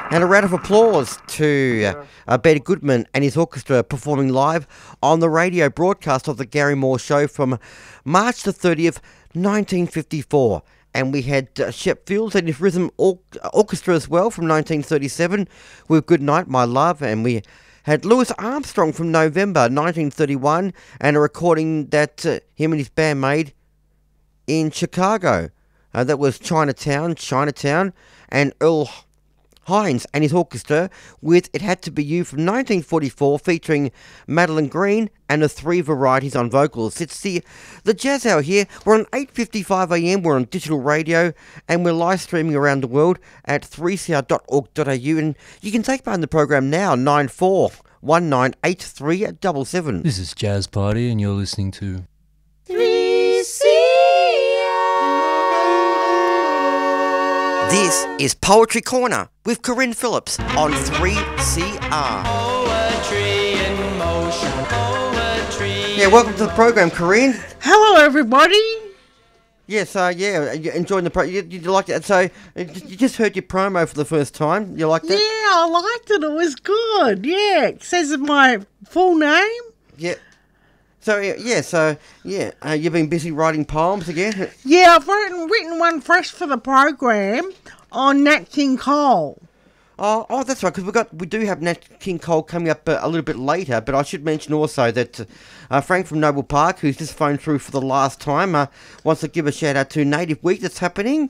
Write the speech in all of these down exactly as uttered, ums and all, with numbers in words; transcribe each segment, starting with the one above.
And a round of applause to uh, uh, Betty Goodman and his orchestra performing live on the radio broadcast of the Gary Moore Show from March the thirtieth, nineteen fifty-four. And we had uh, Shep Fields and his rhythm or- orchestra as well from nineteen thirty-seven with Good Night, My Love. And we had Louis Armstrong from November nineteen thirty-one and a recording that uh, him and his band made in Chicago. Uh, that was Chinatown, Chinatown, and Earl Hines and his orchestra with It Had to Be You from nineteen forty-four, featuring Madeline Green and the Three Varieties on vocals. It's the the Jazz Hour here. We're on eight fifty-five a m, we're on digital radio, and we're live streaming around the world at three c r dot org dot a u, and you can take part in the program now, nine four one nine eight three seven seven. This is Jazz Party, and you're listening to three C R. This is Poetry Corner with Corinne Phillips on three C R. Poetry in motion, poetry. Yeah, welcome to the program, Corinne. Hello, everybody. Yes, uh, yeah, you enjoying the pro? You, you liked it? So you just heard your promo for the first time. You liked it? Yeah, I liked it. It was good. Yeah, it says my full name. Yeah. So yeah, so yeah, uh, you've been busy writing poems again. Yeah, I've written, written one fresh for the program on Nat King Cole. Oh, oh, that's right. Because we got we do have Nat King Cole coming up uh, a little bit later. But I should mention also that uh, Frank from Noble Park, who's just phoned through for the last time, uh, wants to give a shout out to Native Week that's happening,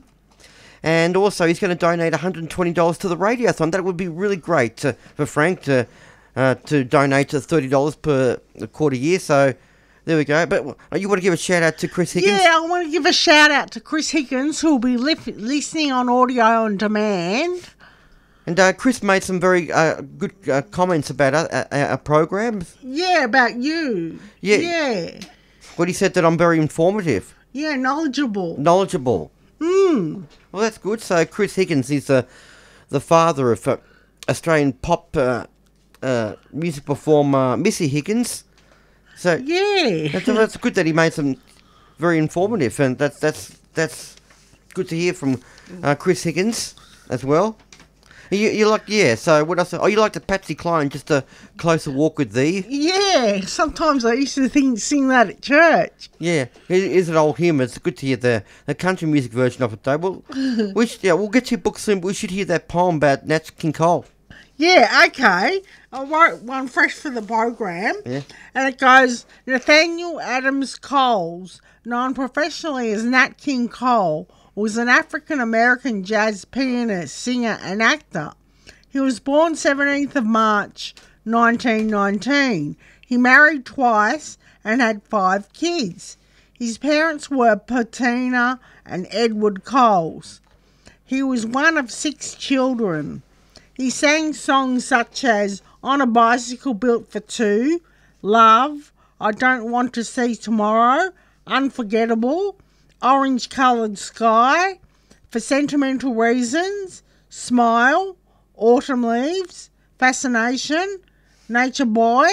and also he's going to donate one hundred twenty dollars to the Radiothon. That would be really great uh, for Frank to uh, to donate to thirty dollars per quarter year. So. There we go. But you want to give a shout out to Chris Higgins? Yeah, I want to give a shout out to Chris Higgins, who will be li- listening on audio on demand. And uh, Chris made some very uh, good uh, comments about our, our, our programs. Yeah, about you. Yeah. Yeah. Well, he said that I'm very informative. Yeah, knowledgeable. Knowledgeable. Hmm. Well, that's good. So Chris Higgins is the the father of uh, Australian pop uh, uh, music performer Missy Higgins. So yeah, that's, that's good that he made some very informative, and that's that's that's good to hear from uh, Chris Higgins as well. You you like yeah? So what else? Oh, you like the Patsy Cline, Just a Closer Walk with Thee? Yeah, sometimes I used to think, sing that at church. Yeah, it is an old hymn. It's good to hear the, the country music version of it, though. Well, we should, yeah, we'll get to your book soon, but we should hear that poem about Nat King Cole. Yeah, okay. I wrote one fresh for the program. Yeah. And it goes, Nathaniel Adams Coles, known professionally as Nat King Cole, was an African-American jazz pianist, singer and actor. He was born seventeenth of March, nineteen nineteen. He married twice and had five kids. His parents were Patina and Edward Coles. He was one of six children. He sang songs such as On a Bicycle Built for Two, Love, I Don't Want to See Tomorrow, Unforgettable, Orange Coloured Sky, For Sentimental Reasons, Smile, Autumn Leaves, Fascination, Nature Boy,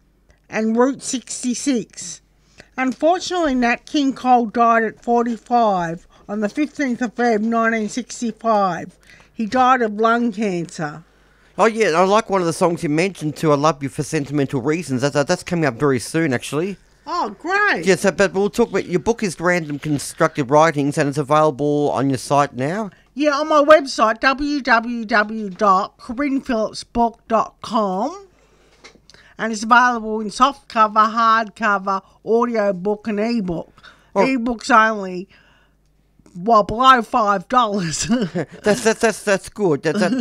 and Route sixty-six. Unfortunately, Nat King Cole died at forty-five on the fifteenth of February nineteen sixty-five. He died of lung cancer. Oh, yeah, I like one of the songs you mentioned, too, I Love You for Sentimental Reasons. That's, that's coming up very soon, actually. Oh, great. Yes, yeah, so, but we'll talk about, your book is Random Constructed Writings, and it's available on your site now? Yeah, on my website, w w w dot corinne phillips book dot com. And it's available in softcover, hardcover, audio book, and ebook. Oh. Ebook's only, well, below five dollars. that's, that's, that's, that's good. That, that,